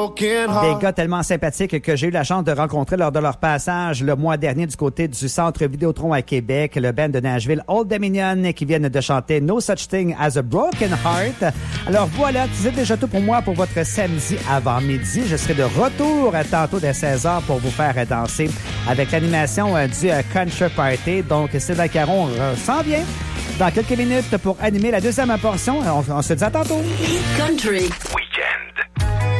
Des gars tellement sympathiques que j'ai eu la chance de rencontrer lors de leur passage le mois dernier du côté du Centre Vidéotron à Québec, le band de Nashville Old Dominion qui viennent de chanter No Such Thing as a Broken Heart. Alors voilà, c'est déjà tout pour moi pour votre samedi avant midi. Je serai de retour tantôt dès 16h pour vous faire danser avec l'animation du Country Party. Donc Sylvain Caron s'en vient dans quelques minutes pour animer la deuxième portion. On se dit à tantôt. Country.